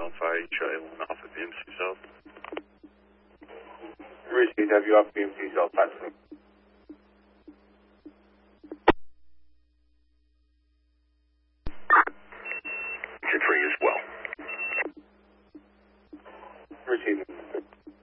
on fire, Charlie 1 off of BMC South. Reach KW off BMC South, 5